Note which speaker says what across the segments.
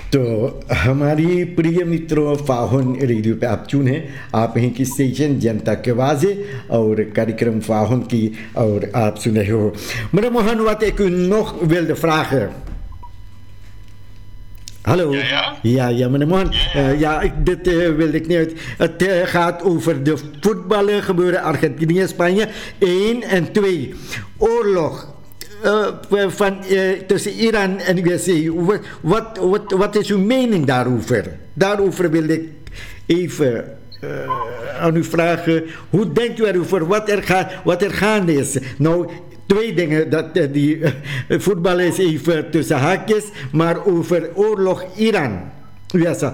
Speaker 1: तो हमारी प्रिय मित्रों फाहुन रेडियो पे आप ट्यून हैं, आप हैं कि स्टेशन जनता के आवाज़ और कार्यक्रम फाहुन की और आप सुन रहे हो. Meneer Mohan, wat ik u nog wilde vragen. Hallo. Ja, meneer Mohan. Dit wilde ik niet uit. Het gaat over de voetballen gebeuren Argentinië, Spanje 1 en 2. Oorlog. Tussen Iran en USA. Wat is uw mening daarover? Daarover wil ik even aan u vragen. Hoe denkt u erover? Wat er gaande is? Nou, twee dingen. Die voetbal is even tussen haakjes. Maar over oorlog Iran. Ja,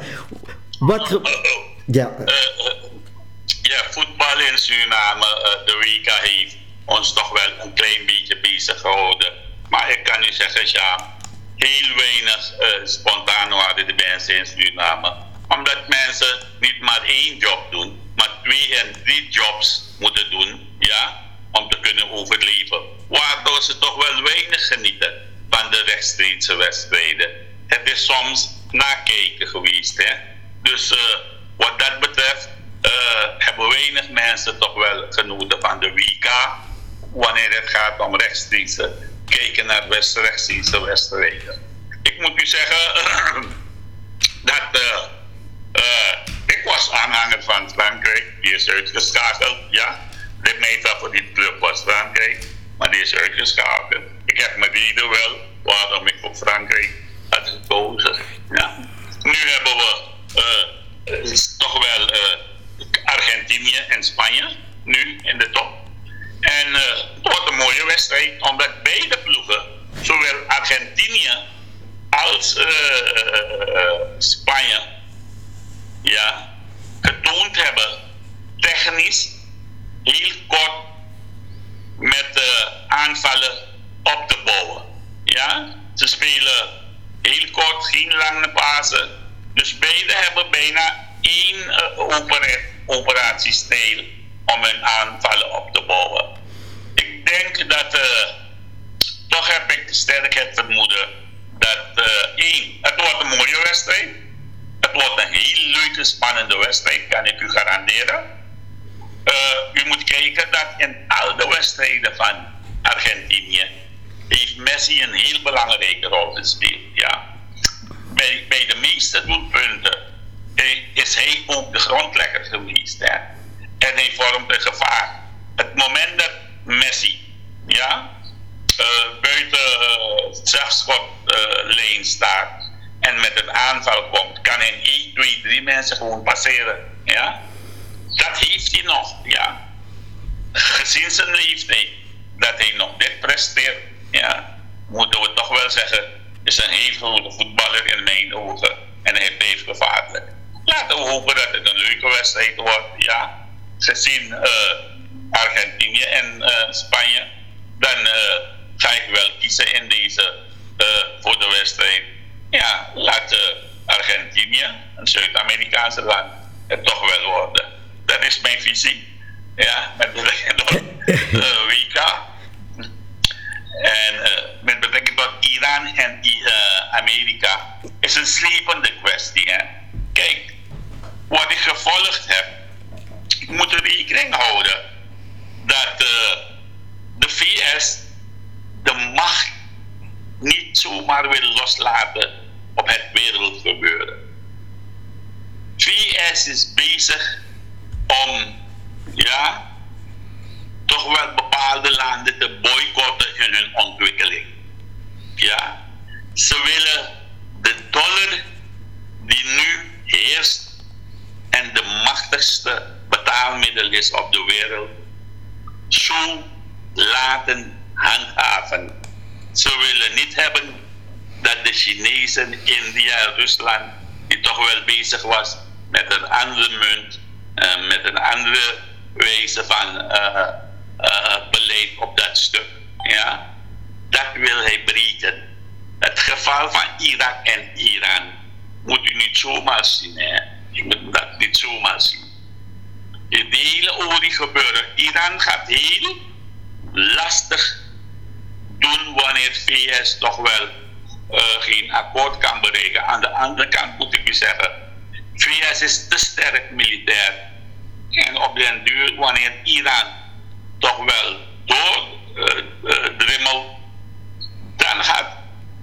Speaker 2: voetbal in Suriname, de WK heeft ons toch wel een klein beetje bezig gehouden. Maar ik kan u zeggen, ja, heel weinig spontaan waren de mensen in Suriname. Omdat mensen niet maar 1 job doen, maar 2 en 3 jobs moeten doen, ja, om te kunnen overleven. Waardoor ze toch wel weinig genieten van de rechtstreekse wedstrijden. Het is soms nakijken geweest, hè. Dus wat dat betreft hebben weinig mensen toch wel genoten van de WK. Wanneer het gaat om rechtstreeks kijken naar rechtstreekse wedstrijden. Ik moet u zeggen dat ik was aanhanger van Frankrijk. Die is uitgeschakeld, ja. De meta voor die club was Frankrijk, maar die is uitgeschakeld. Ik heb mijn reden wel waarom ik voor Frankrijk had gekozen. Ja. Nu hebben we toch wel Argentinië en Spanje nu in de top. En het wordt een mooie wedstrijd, omdat beide ploegen, zowel Argentinië als Spanje, ja, getoond hebben technisch heel kort met aanvallen op te bouwen. Ja? Ze spelen heel kort, geen lange pasen. Dus beide hebben bijna 1 operatiestijl om hun aanvallen op te bouwen. Ik denk dat, toch heb ik sterk het vermoeden dat, 1, het wordt een mooie wedstrijd. Het wordt een heel leuke, spannende wedstrijd, kan ik u garanderen. U moet kijken dat in al de wedstrijden van Argentinië heeft Messi een heel belangrijke rol gespeeld. Ja. Bij de meeste doelpunten is hij ook de grondlegger geweest. Hè. En hij vormt een gevaar. Het moment dat Messi, ja, buiten strafschotlijn staat en met een aanval komt, kan hij 1, 2, 3 mensen gewoon passeren. Ja. Dat heeft hij nog, ja. Gezien zijn leeftijd, dat hij nog dit presteert, ja, moeten we toch wel zeggen, is een heel grote voetballer in mijn ogen. En hij blijft gevaarlijk. Laten we hopen dat het een leuke wedstrijd wordt, ja. Gezien Argentinië en Spanje, dan ga ik wel kiezen in deze voor de wedstrijd. Ja, laat Argentinië, een Zuid-Amerikaanse land, het toch wel worden. Dat is mijn visie. Ja, met betrekking tot WK. En met betrekking tot Iran en Amerika is een slepende kwestie. Hè. Kijk, wat ik gevolgd heb, ik moet er rekening houden dat de VS de macht niet zomaar wil loslaten op het wereldgebeuren. VS is bezig om, ja, toch wel bepaalde landen te boycotten in hun ontwikkeling. Ja, ze willen de dollar die nu heerst en de machtigste betaalmiddel is op de wereld, zo laten handhaven. Ze willen niet hebben dat de Chinezen, India, Rusland, die toch wel bezig was met een andere munt, met een andere wijze van beleid op dat stuk. Ja? Dat wil hij breken. Het geval van Irak en Iran moet u niet zomaar zien. Hè? Je moet dat niet zomaar zien. De hele olie gebeuren. Iran gaat heel lastig doen wanneer VS toch wel geen akkoord kan bereiken. Aan de andere kant moet ik u zeggen, VS is te sterk militair. En op den duur, wanneer Iran toch wel doordrimmelt, dan gaat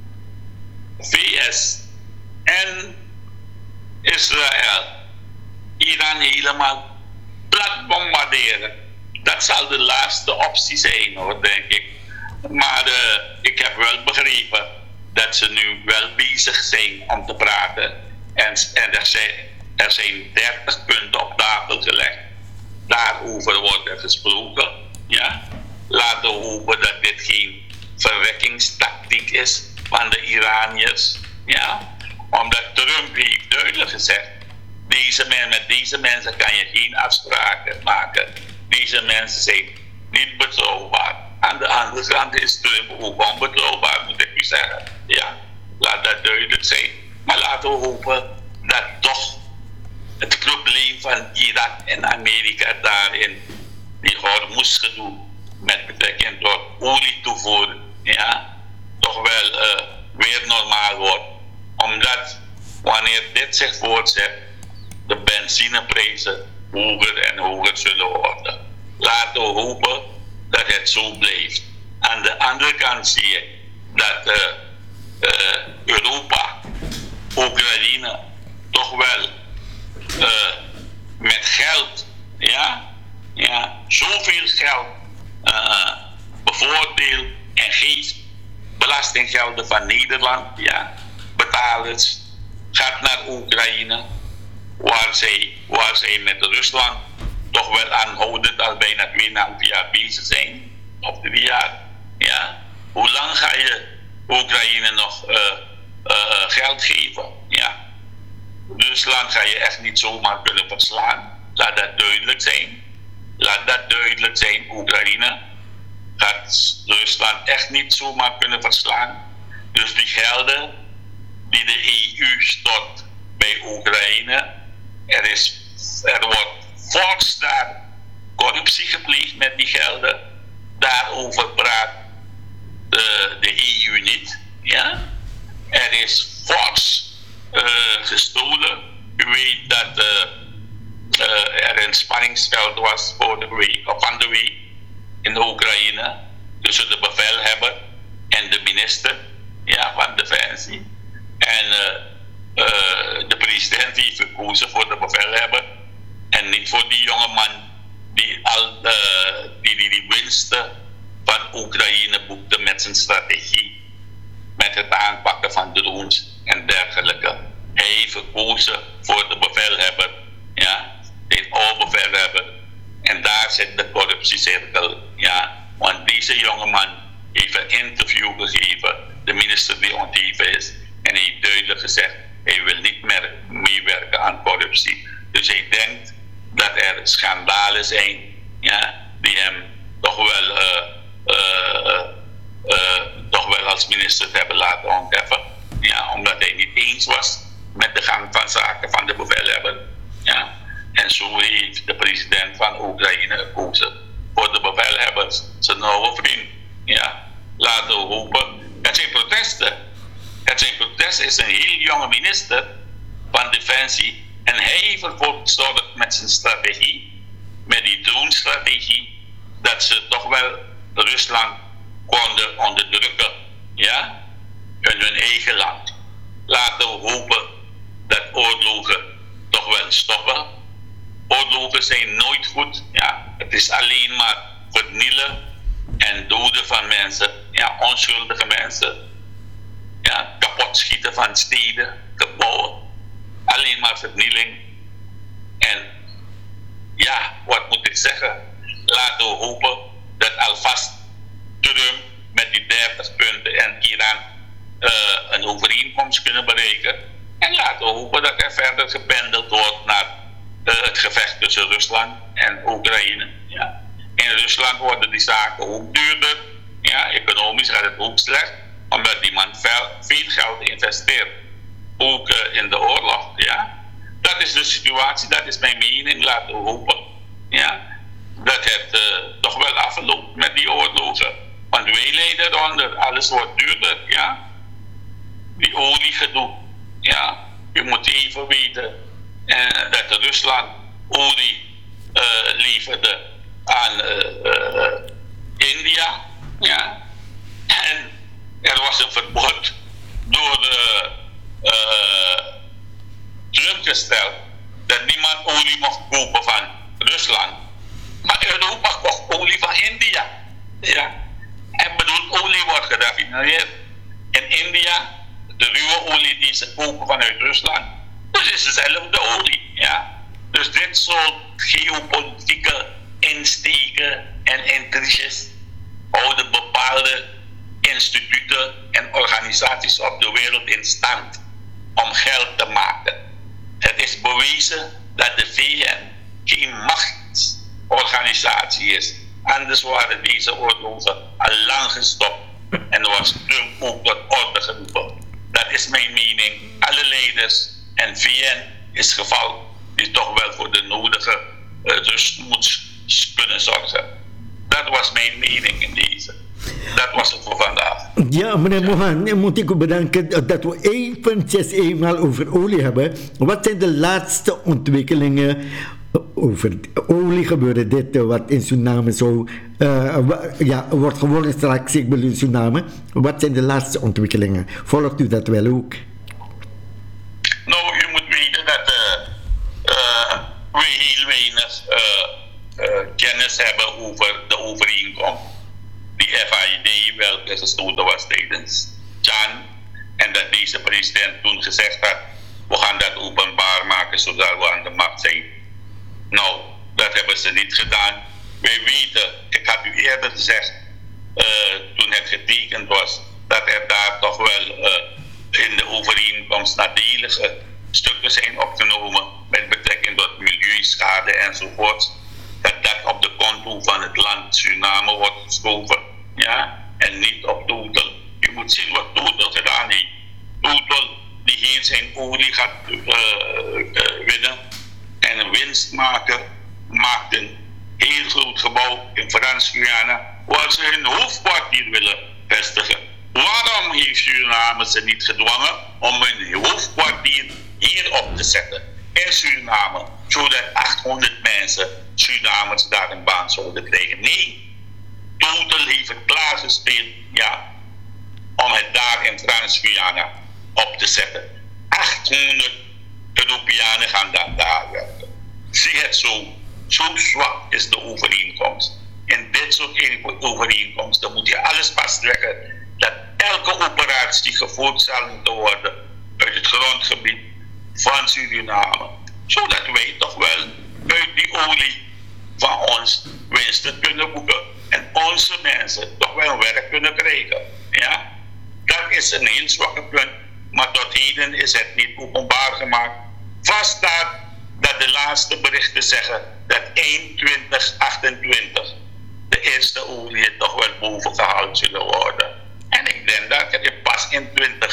Speaker 2: VS en Israël Iran helemaal plat bombarderen. Dat zal de laatste optie zijn, hoor, denk ik. Maar ik heb wel begrepen dat ze nu wel bezig zijn om te praten. En er zijn 30 punten op tafel gelegd. Daarover wordt er gesproken. Ja? Laten we hopen dat dit geen verwekkingstactiek is van de Iraniërs. Ja? Omdat Trump heeft duidelijk gezegd, met deze mensen kan je geen afspraken maken. Deze mensen zijn niet betrouwbaar. Aan de andere kant is Trump ook onbetrouwbaar, moet ik u zeggen. Ja, laat dat duidelijk zijn. Maar laten we hopen dat toch het probleem van Irak en Amerika daarin, die Hormuzgedoe met betrekking tot olietoevoer, ja, toch wel weer normaal wordt. Omdat wanneer dit zich voortzet, de benzineprijzen hoger en hoger zullen worden. Laten we hopen dat het zo blijft. Aan de andere kant zie je dat Europa, Oekraïne, toch wel met geld, zoveel geld bevoordeelt en geeft belastinggelden van Nederland, betalers, gaat naar Oekraïne, waar zij met Rusland toch wel aanhoudend al bijna 2,5 jaar bezig zijn, of 3 jaar. Ja. Hoe lang ga je Oekraïne nog geld geven? Ja. Rusland ga je echt niet zomaar kunnen verslaan. Laat dat duidelijk zijn. Laat dat duidelijk zijn. Oekraïne gaat Rusland echt niet zomaar kunnen verslaan. Dus die gelden die de EU stort bij Oekraïne, er wordt fors daar corruptie gepleegd met die gelden. Daarover praat de EU niet. Ja? Er is fors gestolen. U weet dat er een spanningsveld was van de week in de Oekraïne tussen de bevelhebber en de minister van Defensie. En de president heeft gekozen voor de bevelhebber en niet voor die jonge man die winsten van Oekraïne boekte met zijn strategie, met het aanpakken van drones en dergelijke. Hij heeft gekozen voor de bevelhebber, de oud-bevelhebber. En daar zit de corruptiecirkel. Want deze jonge man heeft een interview gegeven, de minister die ontheven is, en hij heeft duidelijk gezegd, hij wil niet meer meewerken aan corruptie. Dus hij denkt dat er schandalen zijn, die hem toch wel als minister hebben laten ontheffen. Omdat hij niet eens was met de gang van zaken van de bevelhebber. En zo heeft de president van Oekraïne gekozen voor de bevelhebbers, zijn oude vriend. Laten we hopen. Het zijn protesten. Is een heel jonge minister van Defensie. En hij heeft ervoor gezorgd met zijn strategie, met die drone-strategie, dat ze toch wel Rusland konden onderdrukken, in hun eigen land. Laten we hopen dat oorlogen toch wel stoppen. Oorlogen zijn nooit goed. Het is alleen maar vernielen en doden van mensen, onschuldige mensen. Kapot schieten van steden, gebouwen. Alleen maar vernieling. En wat moet ik zeggen? Laten we hopen dat alvast Trump met die 30 punten en Iran een overeenkomst kunnen bereiken. En laten we hopen dat er verder gependeld wordt naar het gevecht tussen Rusland en Oekraïne. In Rusland worden die zaken ook duurder. Economisch gaat het ook slecht, omdat die man veel geld investeert. Ook in de oorlog. Dat is de situatie, dat is mijn mening. Laten we hopen dat het toch wel afloopt met die oorlogen. Want wij lijden eronder, alles wordt duurder. die oliegedoe. Ja, je moet even weten dat Rusland olie leverde aan India. Ja. En er was een verbod door Trump gesteld dat niemand olie mocht kopen van Rusland. Maar Europa kocht olie van India. Ja. En bedoeld, olie wordt geraffineerd in India. De ruwe olie die ze kopen vanuit Rusland. Dus is dezelfde olie. Ja. Dus dit soort geopolitieke insteken en intriges houden bepaalde instituten en organisaties op de wereld in stand om geld te maken. Het is bewezen dat de VN geen machtsorganisatie is. Anders waren deze oorlogen al lang gestopt en was Trump ook tot orde geroepen. Dat is mijn mening. Alle leiders en VN is geval die toch wel voor de nodige rust moet kunnen zorgen. Dat was mijn mening in deze. Dat was het voor vandaag.
Speaker 1: Ja, meneer Mohan, moet ik u bedanken dat we eventjes eenmaal over olie hebben. Wat zijn de laatste ontwikkelingen over olie? Gebeurde dit wat in Suriname zo wordt geworden straks, ik bedoel Suriname. Wat zijn de laatste ontwikkelingen? Volgt u dat wel ook?
Speaker 2: Nou, u moet weten dat we heel weinig kennis hebben over de overeenkomst die FID welke gesloten was tijdens Chan, en dat deze president toen gezegd had, we gaan dat openbaar maken zodat we aan de macht zijn. Nou, dat hebben ze niet gedaan. Wij weten, ik had u eerder gezegd, toen het getekend was, dat er daar toch wel in de overeenkomst nadelige stukken zijn opgenomen met betrekking tot milieuschade enzovoort. Dat op de konto van het land Suriname wordt geschoven. Ja? En niet op Total. Je moet zien wat Total gedaan heeft. Total die hier zijn olie gaat winnen en een winst maken, maakt een heel groot gebouw in Frans-Guyana waar ze hun hoofdkwartier willen vestigen. Waarom heeft Suriname ze niet gedwongen om hun hoofdkwartier hier op te zetten in Suriname, zodat 800 mensen, Surinamers, daar een baan zouden krijgen? Nee, Total heeft het klaargespeeld, ja, om het daar in Frans-Guyana op te zetten. 800 Europeanen gaan daar werken. Zie het zo zwak is de overeenkomst. In dit soort overeenkomsten moet je alles vastleggen dat elke operatie gevoerd zal moeten worden uit het grondgebied van Suriname. Zodat wij toch wel uit die olie van ons winsten kunnen boeken en onze mensen toch wel werk kunnen krijgen. Ja? Dat is een heel zwakke punt, maar tot heden is het niet openbaar gemaakt. Vast staat dat de laatste berichten zeggen dat eind 2028 de eerste olie toch wel boven gehaald zullen worden. En ik denk dat het pas in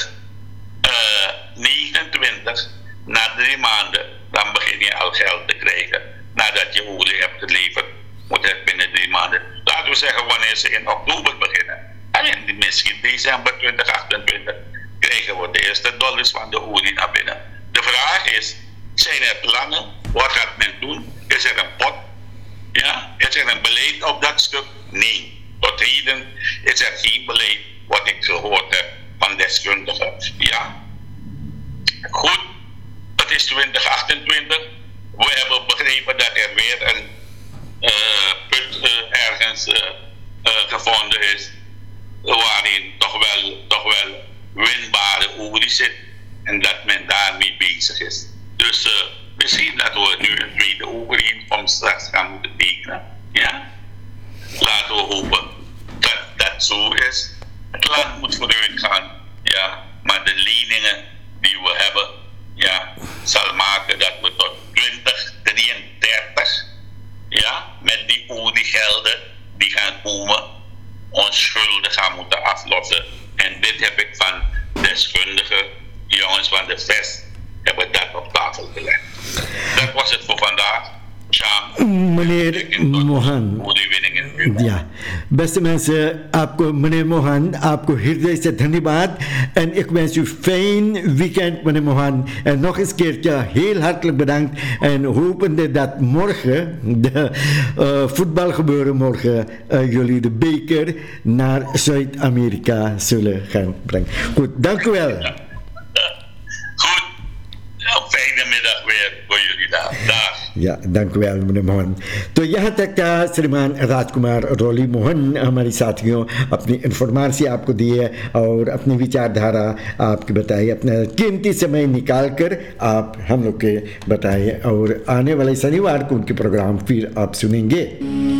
Speaker 2: 2029, na 3 maanden, dan begin je al geld te krijgen. Nadat je olie hebt geleverd, moet het binnen 3 maanden. Laten we zeggen wanneer ze in oktober beginnen. En misschien december 2028 krijgen we de eerste dollars van de olie naar binnen. De vraag is, zijn er plannen? Wat gaat men doen? Is er een pot? Ja? Is er een beleid op dat stuk? Nee. Tot heden is er geen beleid wat ik gehoord heb van deskundigen. Ja. Goed, het is 2028. We hebben begrepen dat er weer een put ergens gevonden is waarin toch wel winbare olie zit en dat men daarmee bezig is. Dus misschien dat we nu een tweede overeenkomst straks gaan moeten tekenen. Ja? Laten we hopen dat dat zo is. Het land moet vooruit gaan, ja, maar de leningen die we hebben, ja, zal maken dat we tot 2033, ja, met die oliegelden die gaan komen, ons schulden gaan moeten aflossen. En dit heb ik van deskundige jongens van de VES hebben dat op tafel gelegd. Dat was het voor vandaag. Sjaan,
Speaker 1: meneer Mohan. Ja, beste mensen, आपको meneer Mohan, आपको hृदय से धन्यवाद. En ik wens u fijn weekend, meneer Mohan. En nog eens keertje heel hartelijk bedankt. En hopende dat morgen, de voetbalgebeuren morgen, jullie de beker naar Zuid-Amerika zullen gaan brengen. Goed, dank u wel.
Speaker 2: Goed, een fijne middag weer voor jullie daar. Dag.
Speaker 1: या dank u wel meneer Mohan. तो यहाँ तक था श्रीमान राजकुमार रोली मोहन हमारे साथियों अपनी इन्फॉर्मेशन आपको दी है और अपनी विचारधारा आपकी बताई, अपना कीमती समय निकाल कर आप हम लोग के बताए और आने वाले शनिवार को उनके प्रोग्राम फिर आप सुनेंगे.